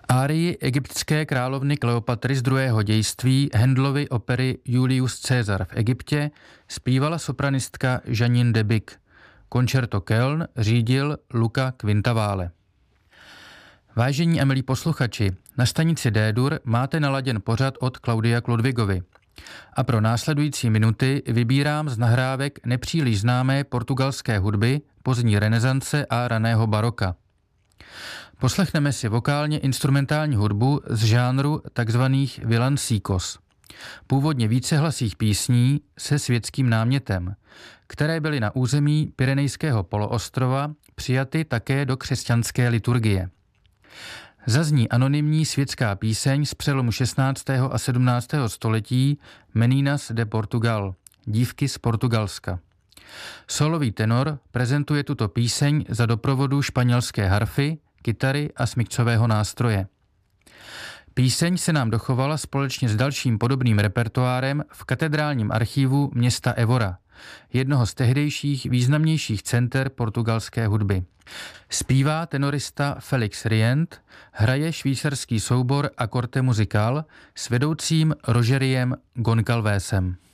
Árii egyptské královny Kleopatry z druhého dějství Handlovy opery Julius Caesar v Egyptě zpívala sopranistka Janine Debicq. Koncerto Köln řídil Luca Quintavalle. Vážení a milí posluchači, na stanici D-dur máte naladěn pořad od Klaudia Klodvigovy. A pro následující minuty vybírám z nahrávek nepříliš známé portugalské hudby pozdní renesance a raného baroka. Poslechneme si vokálně instrumentální hudbu z žánru takzvaných villancicos, původně vícehlasých písní se světským námětem, které byly na území Pyrenejského poloostrova přijaty také do křesťanské liturgie. Zazní anonymní světská píseň z přelomu 16. a 17. století Meninas de Portugal, dívky z Portugalska. Solový tenor prezentuje tuto píseň za doprovodu španělské harfy, kytary a smyčcového nástroje. Píseň se nám dochovala společně s dalším podobným repertoárem v katedrálním archivu města Évora, jednoho z tehdejších významnějších center portugalské hudby. Zpívá tenorista Felix Rient, hraje švýcarský soubor A Corte Musical s vedoucím Rogeriem Goncalvesem.